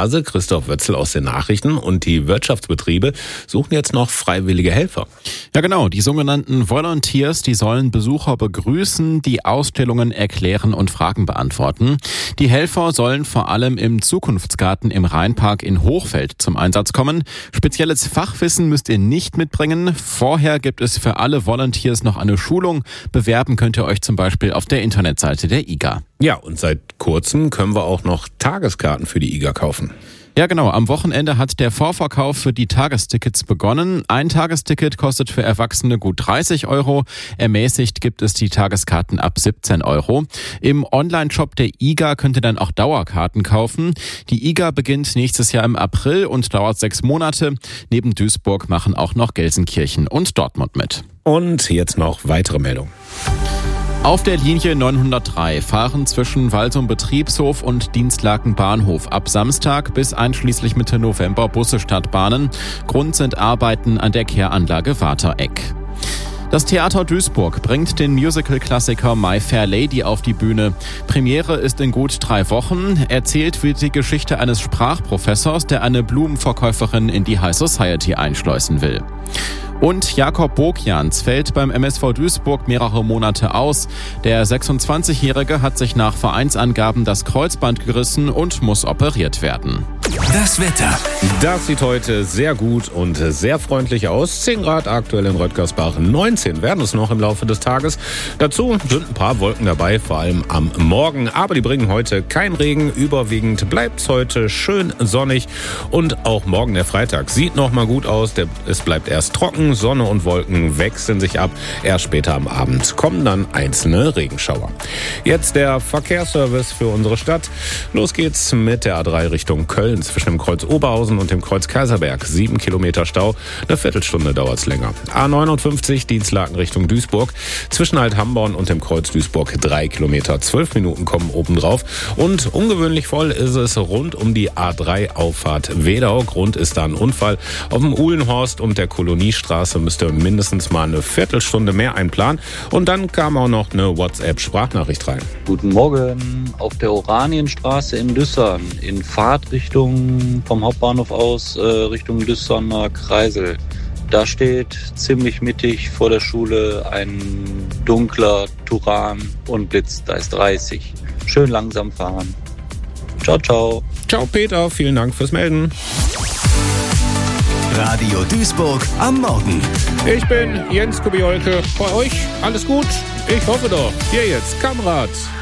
Hase, Christoph Wötzel aus den Nachrichten, und die Wirtschaftsbetriebe suchen jetzt noch freiwillige Helfer. Ja genau, die sogenannten Volunteers, die sollen Besucher begrüßen, die Ausstellungen erklären und Fragen beantworten. Die Helfer sollen vor allem im Zukunftsgarten im Rheinpark in Hochfeld zum Einsatz kommen. Spezielles Fachwissen müsst ihr nicht mitbringen. Vorher gibt es für alle Volunteers noch eine Schulung. Bewerben könnt ihr euch zum Beispiel auf der Internetseite der IGA. Ja, und seit kurzem können wir auch noch Tageskarten für die IGA kaufen. Ja genau, am Wochenende hat der Vorverkauf für die Tagestickets begonnen. Ein Tagesticket kostet für Erwachsene gut 30 €. Ermäßigt gibt es die Tageskarten ab 17 €. Im Online-Shop der IGA könnt ihr dann auch Dauerkarten kaufen. Die IGA beginnt nächstes Jahr im April und dauert 6 Monate. Neben Duisburg machen auch noch Gelsenkirchen und Dortmund mit. Und jetzt noch weitere Meldungen. Auf der Linie 903 fahren zwischen Walsum-Betriebshof und Dienstlaken-Bahnhof ab Samstag bis einschließlich Mitte November Busse Stadtbahnen. Grund sind Arbeiten an der Kehranlage Watereck. Das Theater Duisburg bringt den Musical-Klassiker My Fair Lady auf die Bühne. Premiere ist in gut 3 Wochen. Erzählt wird die Geschichte eines Sprachprofessors, der eine Blumenverkäuferin in die High Society einschleusen will. Und Jakob Bogjans fällt beim MSV Duisburg mehrere Monate aus. Der 26-Jährige hat sich nach Vereinsangaben das Kreuzband gerissen und muss operiert werden. Das Wetter. Das sieht heute sehr gut und sehr freundlich aus. 10 Grad aktuell in Röttgersbach, 19 werden es noch im Laufe des Tages. Dazu sind ein paar Wolken dabei, vor allem am Morgen. Aber die bringen heute keinen Regen. Überwiegend bleibt es heute schön sonnig. Und auch morgen, der Freitag, sieht noch mal gut aus. Es bleibt erst trocken. Sonne und Wolken wechseln sich ab. Erst später am Abend kommen dann einzelne Regenschauer. Jetzt der Verkehrsservice für unsere Stadt. Los geht's mit der A3 Richtung Köln. Zwischen dem Kreuz Oberhausen und dem Kreuz Kaiserberg 7 Kilometer Stau. Eine Viertelstunde dauert's länger. A59 Dienstlaken Richtung Duisburg. Zwischen Alt-Hamborn und dem Kreuz Duisburg 3 Kilometer. 12 Minuten kommen obendrauf. Und ungewöhnlich voll ist es rund um die A3 Auffahrt Wedau. Grund ist da ein Unfall. Auf dem Uhlenhorst und der Koloniestraße müsst ihr mindestens mal eine Viertelstunde mehr einplanen. Und dann kam auch noch eine WhatsApp-Sprachnachricht rein. Guten Morgen. Auf der Oranienstraße in Düssern in Fahrtrichtung vom Hauptbahnhof aus Richtung Düssener Kreisel. Da steht ziemlich mittig vor der Schule ein dunkler Turan und blitzt. Da ist 30. Schön langsam fahren. Ciao, ciao. Ciao Peter, vielen Dank fürs Melden. Radio Duisburg am Morgen. Ich bin Jens Kubiolke. Bei euch alles gut? Ich hoffe doch. Hier jetzt Kamrat.